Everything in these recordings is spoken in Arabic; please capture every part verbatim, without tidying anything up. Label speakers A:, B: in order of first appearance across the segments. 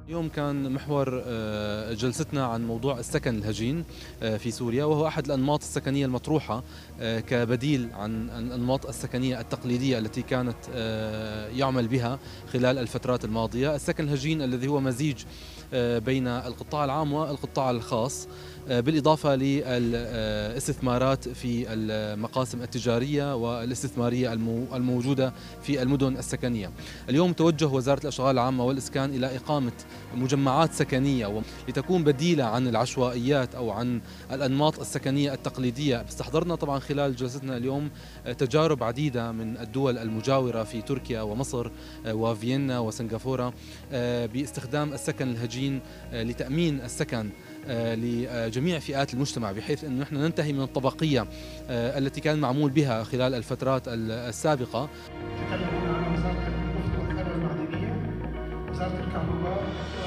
A: اليوم كان محور آه، جلستنا عن موضوع السكن الهجين آه، في سوريا، وهو أحد الأنماط السكنية المطروحة آه، كبديل عن الأنماط السكنية التقليدية التي كانت آه، يعمل بها خلال الفترات الماضية. السكن الهجين الذي هو مزيج آه، بين القطاع العام والقطاع الخاص، آه، بالإضافة للاستثمارات في المقاسم التجارية والاستثمارية المو- الموجودة في المدن السكنية. اليوم توجه وزارة الأشغال العامة والإسكان إلى إقامة مجمعات سكنية لتكون بديلة عن العشوائيات أو عن الأنماط السكنية التقليدية. استحضرنا طبعا خلال جلستنا اليوم تجارب عديدة من الدول المجاورة في تركيا ومصر وفيينا وسنغافورة باستخدام السكن الهجين لتأمين السكن لجميع فئات المجتمع، بحيث أن نحن ننتهي من الطبقية التي كان معمول بها خلال الفترات السابقة.
B: تكلمنا عن وزارة النفط والثروة المعدنية، وزارة الكهرباء،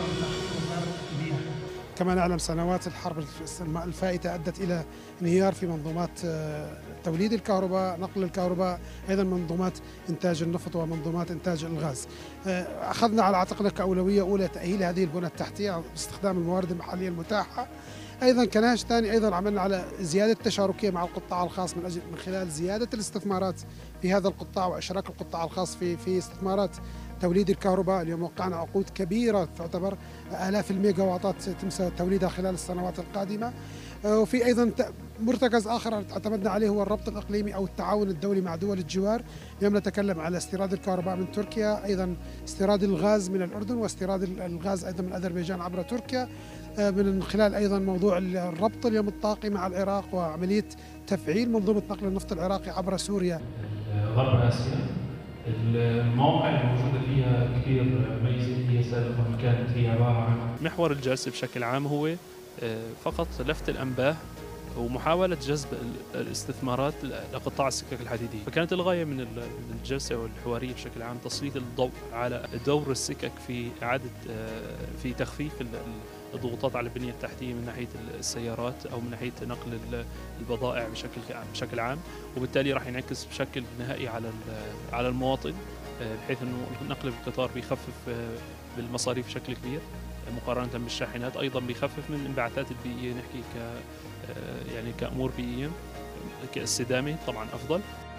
B: وزارة المياه. كما نعلم سنوات الحرب الفائتة أدت إلى انهيار في منظومات توليد الكهرباء، نقل الكهرباء، أيضا منظومات إنتاج النفط ومنظومات إنتاج الغاز. أخذنا على عاتقنا كأولوية أولى تأهيل هذه البنى التحتية باستخدام الموارد المحلية المتاحة. ايضا كناهج ثاني ايضا عملنا على زياده التشاركيه مع القطاع الخاص من اجل من خلال زياده الاستثمارات في هذا القطاع واشراك القطاع الخاص في في استثمارات توليد الكهرباء. اليوم وقعنا عقود كبيره تعتبر آلاف الميجا واطات يتم توليدها خلال السنوات القادمه. وفي ايضا مرتكز اخر اعتمدنا عليه هو الربط الاقليمي او التعاون الدولي مع دول الجوار. اليوم نتكلم على استيراد الكهرباء من تركيا، ايضا استيراد الغاز من الاردن، واستيراد الغاز ايضا من اذربيجان عبر تركيا، من خلال ايضا موضوع الربط اليوم الطاقي مع العراق وعمليه تفعيل منظومه نقل النفط العراقي عبر سوريا.
C: غرب اسيا المواقع الموجوده فيها كثير ميزه، هي سابقا كانت هي عباره عن
D: محور الجلسه بشكل عام هو فقط لفت الانباه ومحاولة جذب الاستثمارات لقطاع السكك الحديدية. فكانت الغاية من الجلسة والحوارية بشكل عام تسليط الضوء على دور السكك في إعادة في تخفيف الضغوطات على البنية التحتية من ناحية السيارات أو من ناحية نقل البضائع بشكل بشكل عام، وبالتالي راح ينعكس بشكل نهائي على على المواطن، بحيث إنه نقل القطار بيخفف بالمصاريف بشكل كبير مقارنة بالشاحنات، أيضا بيخفف من الانبعاثات البيئية، نحكي ك يعني كأمور بيئية كاستدامة طبعا أفضل.